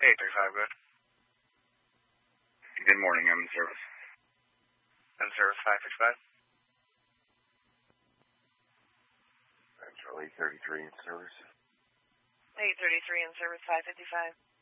835, good. Good morning, I'm in service. In service 565. Central 833 in service. 833 in service 555.